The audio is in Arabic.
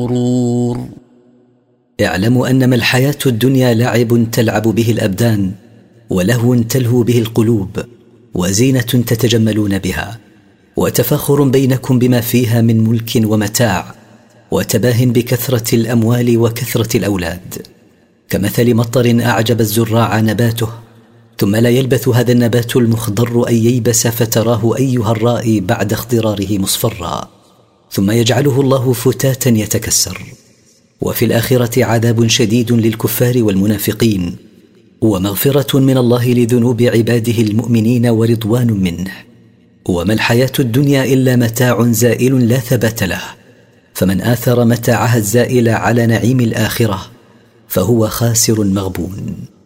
غرور. اعلموا أنما الحياة الدنيا لعب تلعب به الأبدان، ولهو تلهو به القلوب، وزينة تتجملون بها، وتفاخر بينكم بما فيها من ملك ومتاع، وتباه بكثرة الأموال وكثرة الأولاد، كمثل مطر أعجب الزراع نباته، ثم لا يلبث هذا النبات المخضر أن ييبس فتراه أيها الرائي بعد اخضراره مصفرا، ثم يجعله الله فتاتا يتكسر. وفي الآخرة عذاب شديد للكفار والمنافقين، ومغفرة من الله لذنوب عباده المؤمنين ورضوان منه. وما الحياة الدنيا إلا متاع زائل لا ثبات له، فمن آثر متاعها الزائل على نعيم الآخرة فهو خاسر مغبون.